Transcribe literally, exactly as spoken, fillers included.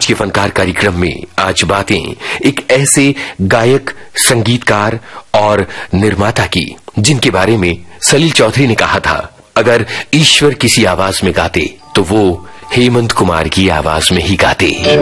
के फनकार कार्यक्रम में आज बातें एक ऐसे गायक, संगीतकार और निर्माता की जिनके बारे में सलील चौधरी ने कहा था, अगर ईश्वर किसी आवाज में गाते तो वो हेमंत कुमार की आवाज में ही गाते।